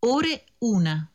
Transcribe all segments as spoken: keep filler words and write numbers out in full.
ore una.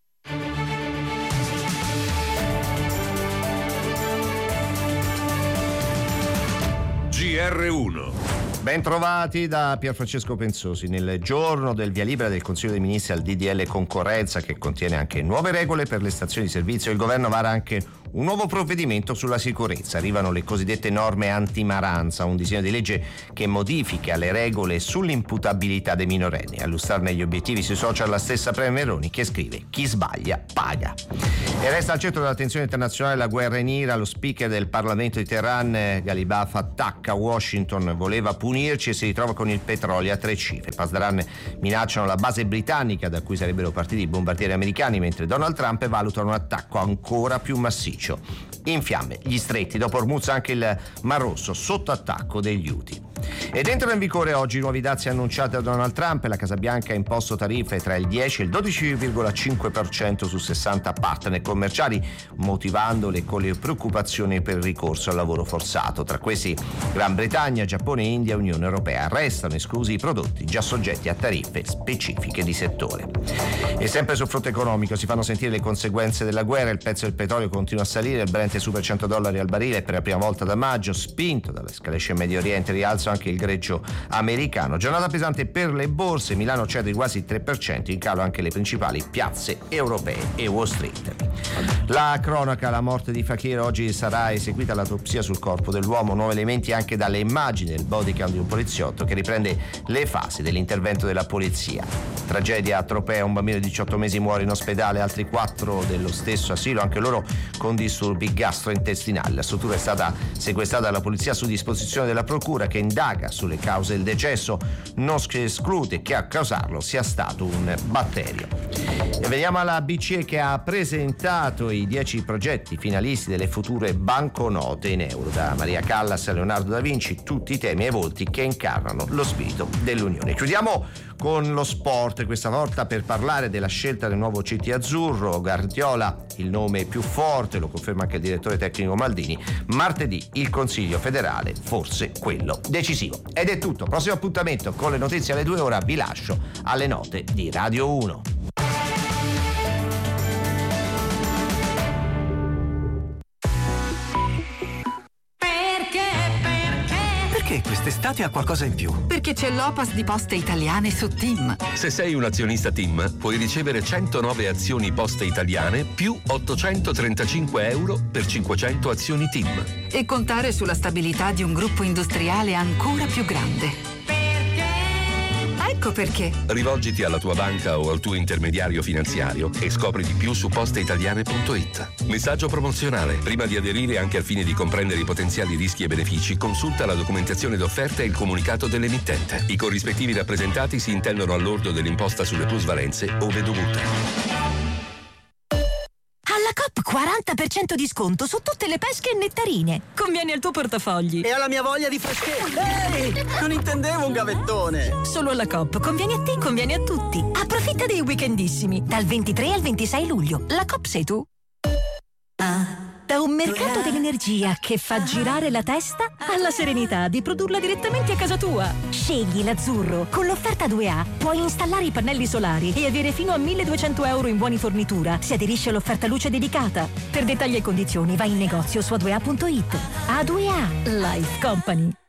G R uno. Bentrovati da Pierfrancesco Pensosi. Nel giorno del via libera del Consiglio dei Ministri al D D L concorrenza, che contiene anche nuove regole per le stazioni di servizio, il governo vara anche un nuovo provvedimento sulla sicurezza. Arrivano le cosiddette norme antimaranza, un disegno di legge che modifica le regole sull'imputabilità dei minorenni. A illustrarne gli obiettivi sui social la stessa Premier Meloni, che scrive: chi sbaglia paga. E resta al centro dell'attenzione internazionale la guerra in Iran. Lo speaker del Parlamento di Teheran, Ghalibaf, attacca Washington, voleva punirci e si ritrova con il petrolio a tre cifre. Pasdaran minacciano la base britannica da cui sarebbero partiti i bombardieri americani, mentre Donald Trump valuta un attacco ancora più massiccio. In fiamme gli stretti, dopo Hormuz anche il Mar Rosso sotto attacco degli Houthi. Ed entrano in vigore oggi i nuovi dazi annunciati da Donald Trump. La Casa Bianca ha imposto tariffe tra il dieci e il dodici virgola cinque per cento su sessanta partner commerciali, motivandole con le preoccupazioni per il ricorso al lavoro forzato. Tra questi Gran Bretagna, Giappone, India e Unione Europea. Restano esclusi i prodotti già soggetti a tariffe specifiche di settore. E sempre sul fronte economico si fanno sentire le conseguenze della guerra. Il prezzo del petrolio continua a salire, il Brent supera cento dollari al barile per la prima volta da maggio, spinto dall'escalation in Medio Oriente. Rialzo anche il greggio americano. Giornata pesante per le borse. Milano cede quasi il tre per cento, in calo anche le principali piazze europee e Wall Street. La cronaca: la morte di Fakir. Oggi sarà eseguita l'autopsia sul corpo dell'uomo. Nuovi elementi anche dalle immagini del bodycam di un poliziotto che riprende le fasi dell'intervento della polizia. Tragedia a Tropea, un bambino di diciotto mesi muore in ospedale, altri quattro dello stesso asilo, anche loro con disturbi gastrointestinali. La struttura è stata sequestrata dalla polizia su disposizione della procura, che indaga sulle cause del decesso. Non si esclude che a causarlo sia stato un batterio. E veniamo alla B C E, che ha presentato i dieci progetti finalisti delle future banconote in euro. Da Maria Callas a Leonardo da Vinci, tutti i temi e volti che incarnano lo spirito dell'Unione. Chiudiamo con lo sport, questa volta per parlare della scelta del nuovo C T azzurro. Guardiola, il nome più forte, lo conferma anche il direttore tecnico Maldini. Martedì il Consiglio federale, forse quello decisivo. Ed è tutto, prossimo appuntamento con le notizie alle due. Ora vi lascio alle note di Radio uno. Quest'estate ha qualcosa in più. Perché c'è l'Opas di Poste Italiane su TIM. Se sei un azionista TIM, puoi ricevere centonove azioni Poste Italiane più ottocentotrentacinque euro per cinquecento azioni TIM. E contare sulla stabilità di un gruppo industriale ancora più grande. Ecco perché. Rivolgiti alla tua banca o al tuo intermediario finanziario e scopri di più su posteitaliane punto it. Messaggio promozionale. Prima di aderire, anche al fine di comprendere i potenziali rischi e benefici, consulta la documentazione d'offerta e il comunicato dell'emittente. I corrispettivi rappresentati si intendono all'ordo dell'imposta sulle plusvalenze ove dovute. Alla Coop quaranta per cento di sconto su tutte le pesche e nettarine. Conviene al tuo portafogli. E alla mia voglia di freschezza. Ehi, non intendevo un gavettone. Solo alla Coop. Conviene a te, conviene a tutti. Approfitta dei weekendissimi. Dal ventitré al ventisei luglio. La Coop sei tu. Ah. Da un mercato dell'energia che fa girare la testa alla serenità di produrla direttamente a casa tua. Scegli l'azzurro. Con l'offerta due A puoi installare i pannelli solari e avere fino a milleduecento euro in buoni fornitura se aderisci all'offerta luce dedicata. Per dettagli e condizioni vai in negozio su a due a punto it. A due A Life Company.